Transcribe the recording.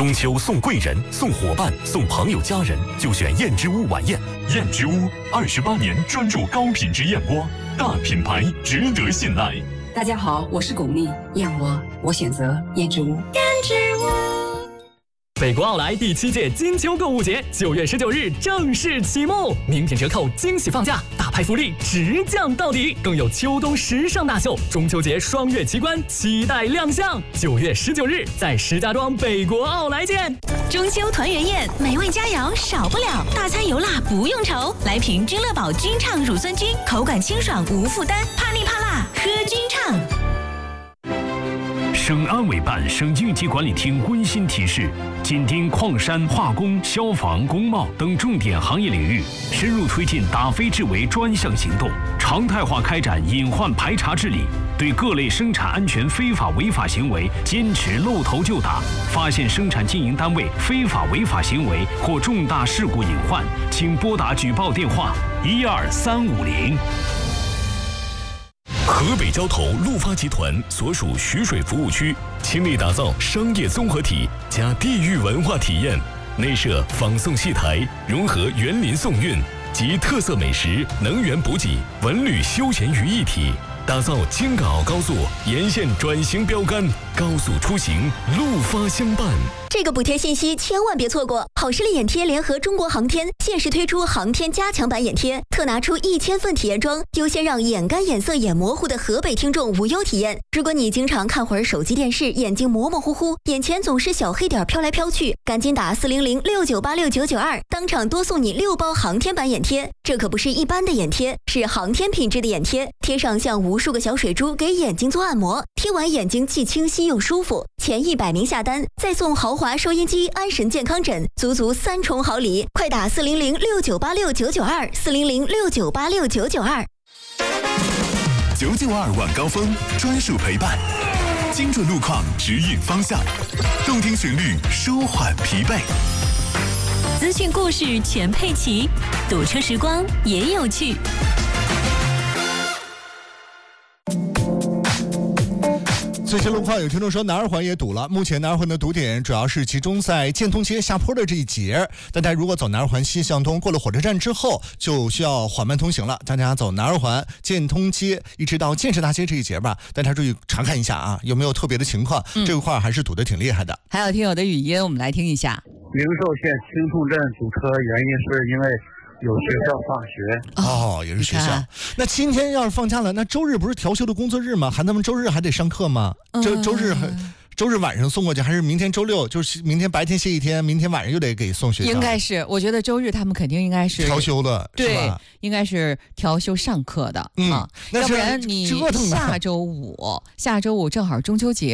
中秋送贵人、送伙伴、送朋友家人，就选燕之屋晚宴。 燕之屋28年专注高品质燕窝，大品牌值得信赖。 大家好，我是巩俐，燕窝我选择燕之屋。燕之屋。 北国奥莱第7届金秋购物节9月19日正式启幕，名品折扣惊喜放价，大派福利直降到底，更有秋冬时尚大秀、中秋节双月奇观期待亮相。9月19日在石家庄北国奥莱见。 中秋团圆宴，美味佳肴少不了，大餐油辣不用愁。来瓶君乐宝君畅乳酸菌，口感清爽无负担，怕腻怕辣喝君畅。 省安委办、省经济管理厅温馨提示：紧盯矿山、化工、消防、工贸等重点行业领域，深入推进打非治为专项行动，常态化开展隐患排查治理，对各类生产安全非法违法行为坚持露头就打。发现生产经营单位非法违法行为或重大事故隐患，请拨打举报电话12350。 河北交投陆发集团所属徐水服务区，倾力打造商业综合体加地域文化体验，内设仿宋戏台，融合园林宋韵及特色美食、能源补给、文旅休闲于一体，打造京港澳高速沿线转型标杆，高速出行陆发相伴。 这个补贴信息千万别错过！好视力眼贴联合中国航天限时推出航天加强版眼贴，特拿出1000份体验装，优先让眼干、眼涩、眼模糊的河北听众无忧体验。如果你经常看会儿手机电视，眼睛模模糊糊，眼前总是小黑点飘来飘去，赶紧打40069869992，当场多送你6包航天版眼贴。这可不是一般的眼贴，是航天品质的眼贴，贴上像无数个小水珠给眼睛做按摩，贴完眼睛既清晰又舒服。前100名下单再送豪华收音机、安神健康枕，足3重好礼！快打40069869929，40069869992。 992晚高峰专属陪伴，精准路况指引方向，动听旋律舒缓疲惫。 资讯故事全配齐，堵车时光也有趣。 最新路况，有听众说南二环也堵了，目前南二环的堵点主要是集中在建通街下坡的这一节，大家如果走南二环西向东，过了火车站之后就需要缓慢通行了。大家走南二环建通街一直到建设大街这一节吧，大家注意查看一下啊，有没有特别的情况，这块还是堵得挺厉害的。 还有听友的语音，我们来听一下。 灵寿县青通镇堵车原因是因为有学校放学也是学校。那今天要是放假了，那周日不是调休的工作日吗？他们周日还得上课吗？周日晚上送过去，还是明天周六？就是明天白天歇一天，明天晚上又得给送学校。 应该是，我觉得周日他们肯定应该是调休的， 对， 是吧？ 应该是调休上课的啊。 要不然你下周五正好中秋节。